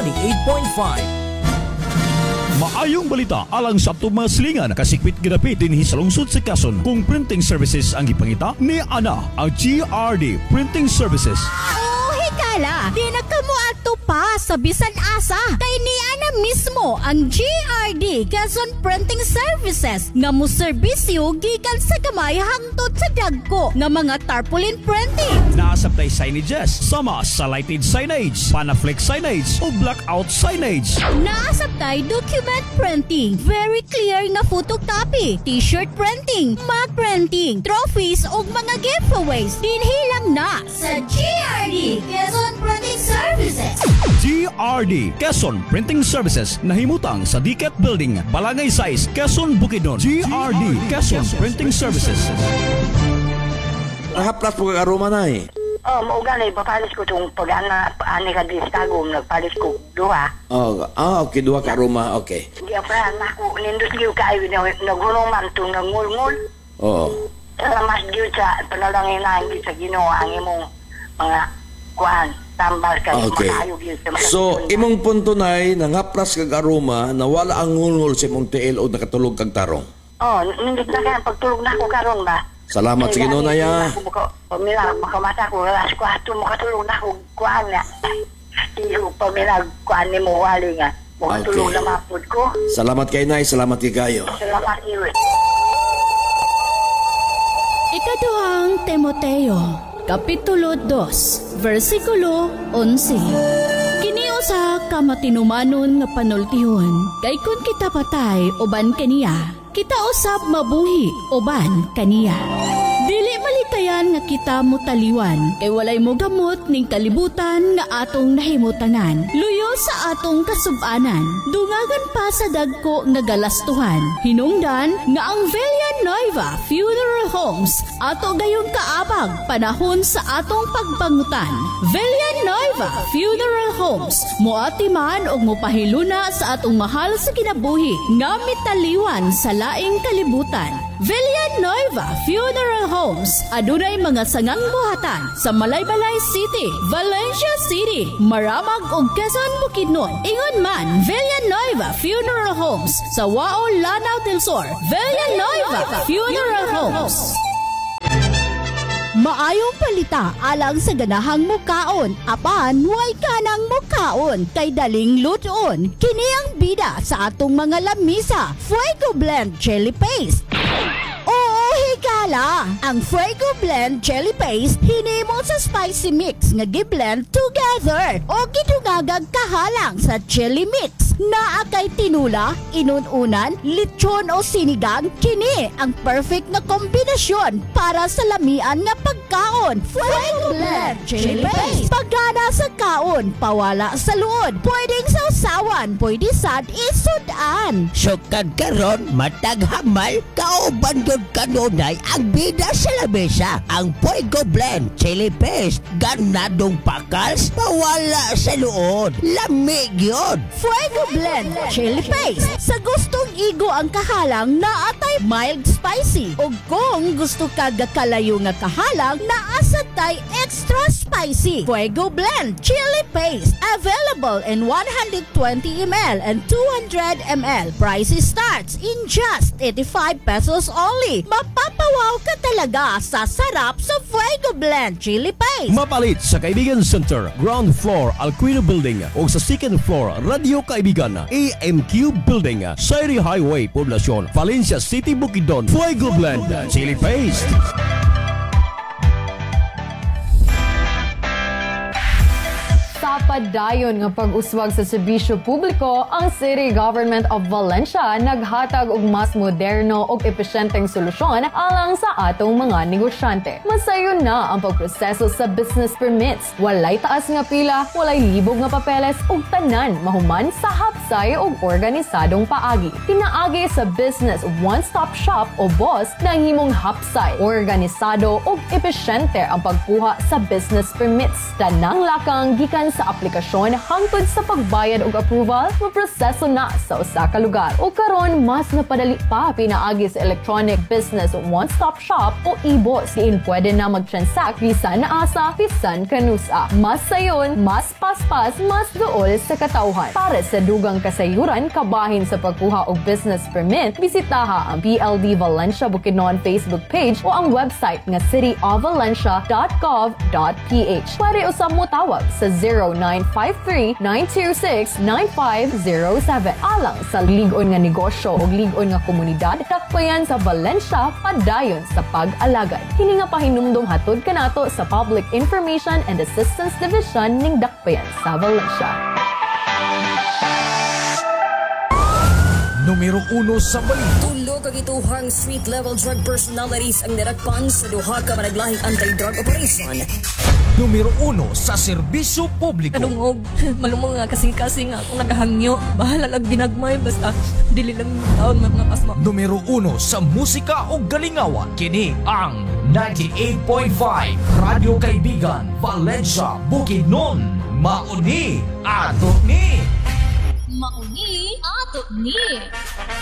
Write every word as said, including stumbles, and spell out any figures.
ninety-eight point five. Maayong balita alang sa atong mga silingan kasikpit ginapit dinhi sa lungsod sa Quezon kung printing services ang ipangita ni ana ang G R D Printing Services. Oh, higala, di na kamo ato pa sa bisan asa kay ni ana mismo ang G R D Quezon Printing Services nga mo serbisyo gikan sa gamay hangtod sa dagko nga mga tarpaulin printing. Naasabtay signages sama sa lighted signage, panaflex signage o blackout signage. Naasabtay document printing, very clear nga photocopy, t-shirt printing, mug printing, trophies o mga giveaways. Dinhi lang na sa G R D Quezon Printing Services. G R D Quezon Printing Services nahimutang sa D C A T Building, Balangay Size, Quezon, Bukidnon. G R D Quezon Printing Services. Nahaplas po kag-aroma na eh. Oh, mauga na ipapalis ko itong pag-ana, ani ka di Tagum, nagpalis ko duha. Oh, ah, okay, duha ka-aroma, okay. Hindi pa, naku, nindot niyo kayo, nagulong man itong nagmulmul. Oo. Salamat niyo sa panalangin na hindi sa ginawa ang imong mga kuhan, tambal ka, Okay. makayog yun sa mga So, katulad. imong punto na nangapras kag-aroma na wala ang ngulngol sa imong tiil o nakatulog kag tarong. Oh, nindot na ka, pagtulog na ako karon ba? Salamat sa Ginoo na ya. Pamila, makamata ko, alas ko ato, makatulog na ako, kuhan nga. Iyo, pamila, kuhan ni mo, wali nga. Makatulog Okay. na mapod ko. Salamat kay Nay, salamat kay kayo. Salamat iyo. Ikaduhang Timoteo, Kapitulo two, versikulo eleven. Kini usa ka matinumanon nga panultihon, kay kun kita patay uban kaniya, kita usab mabuhi uban kaniya. Dili malikayan nga kita mutaliwan, kay walay mo gamot ning kalibutan nga atong nahimutanan. Luyo sa atong kasub-anan, dungagan pa sa dagko nga galastuhan. Hinungdan nga ang Villanueva Funeral Homes ato gayong kaabag panahon sa atong pagpangutan. Villanueva Funeral Homes moati man og mopahiluna sa atong mahal sa kinabuhi nga mitaliwan sa laing kalibutan. Villanueva Funeral Homes adunay mga sangang buhatan sa Malaybalay City, Valencia City, Maramag ug Quezon, Bukidnon. Ingon man Villanueva Funeral Homes sa Wao, Lanao del Sur. Villanueva Funeral Homes. Maayong palita alang sa ganahang mukaon, apan way kanang mukaon kay daling luton. Kini ang bida sa atong mga lamisa, Fuego Blend Chili Paste. Oo, higala! Ang Fuego Blend Chili Paste hinimo sa spicy mix nga gi-blend together o gidungagag kahalang sa chili mix. Naa kay tinula, inununan, lechon o sinigang, kini ang perfect na kombinasyon para sa lamian nga pagkaon. Fuego Blend Chili Paste. Pagana sa kaon, pawala sa luod. Pwedeng sausawan, pwede sad isudan. Sukad karon matag hamal kauban gyud kanunay ang bida sa lamesa. Ang Fuego Blend Chili Paste ganadong pakals pawala sa luod. Lamig yun. Fuego Blend Chili Paste. Sa gustong igo ang kahalang na atay mild spicy. O kung gusto ka gakalayo nga kahalang na asatay extra spicy. Fuego Blend Chili Paste. Available in one hundred twenty milliliters and two hundred milliliters. Price starts in just eighty-five pesos only. Mapapawaw ka talaga sa sarap sa Fuego Blend Chili Paste. Mapalit sa Kaibigan Center, ground floor, Alquino Building o sa second floor, Radio Kaibigan, A M Q Building, Sairi Highway, Poblacion, Valencia City, Bukidnon. Fuego Blend Chili Paste. Sa padayon nga pag-uswag sa serbisyo publiko, ang City Government of Valencia naghatag og mas moderno ug epesyenteng solusyon alang sa atong mga negosyante. Masayon na ang pagproseso sa business permits. Walay taas nga pila, walay libog nga papeles ug tanan mahuman sa hapsa hapsay ug organisadong paagi. Pinaagi sa Business One-Stop Shop o B O S na himong hapsay, organisado ug epesyente ang pagkuha sa business permits. Tanang lakang gikan sa aplikasyon hangtod sa pagbayad ug approval, maproseso na sa usa ka lugar. O karon mas napadali pa pinaagi sa Electronic Business One-Stop Shop o E B O S. Diin pwede na mag-transact bisan na asa, bisan kanusa. Mas sayon, mas paspas, mas duol sa katawhan. Para sa dugang kasayuran kabahin sa pagkuha og business permit, bisitaha ang P L D Valencia Bukidnon Facebook page o ang website nga city of valencia dot gov dot p h. Pwede usab mo tawag sa zero nine five three, nine two six, nine five zero seven. Alang sa ligon nga negosyo o ligon nga komunidad, dakpayan sa Valencia padayon sa pag-alagad. Kini nga pahinumdum hatod kanato sa Public Information and Assistance Division ning dakpayan sa Valencia. Numero uno sa balita. Tulo ka gituhang street-level drug personalities ang narakpan sa duha ka managlahing anti-drug operation. Numero uno sa serbisyo publiko. Kadungog, malumong nga kasing-kasing akong nagahangyo. Bahala lang ginagmay, basta dili lang taon mga pasma. Numero uno sa musika o galingawan. Kini ang ninety-eight point five Radyo Kaibigan, Valencia, Bukidnon. Mauni, ato ni! Mauni ato ni